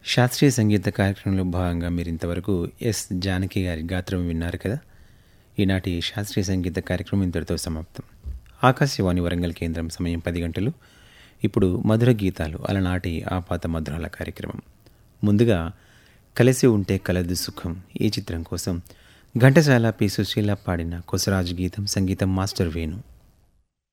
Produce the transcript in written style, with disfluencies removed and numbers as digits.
శాస్త్రీయ సంగీత కార్యక్రమంలో భాగంగా మీరు ఇంతవరకు ఎస్ జానకి గారి గాత్రం విన్నారు కదా. ఈనాటి శాస్త్రీయ సంగీత కార్యక్రమం ఇంతటితో సమాప్తం. ఆకాశవాణి వరంగల్ కేంద్రం సమయం 10 గంటలు. ఇప్పుడు మధుర గీతాలు అలనాటి ఆపాత మధురాల కార్యక్రమం. ముందుగా కలిసి ఉంటే కలదు సుఖం ఈ చిత్రం కోసం ఘంటసాల పి. సుశీల పాడిన కొసరాజు గీతం, సంగీతం మాస్టర్ వేణు.